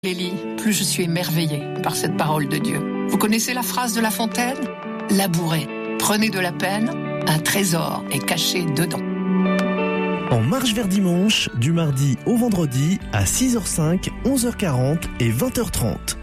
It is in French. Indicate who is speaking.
Speaker 1: les lis, plus je suis émerveillée par cette parole de Dieu. Vous connaissez la phrase de La Fontaine ? Labourez, prenez de la peine, un trésor est caché dedans.
Speaker 2: En marche vers dimanche, du mardi au vendredi à 6h05, 11h40 et 20h30.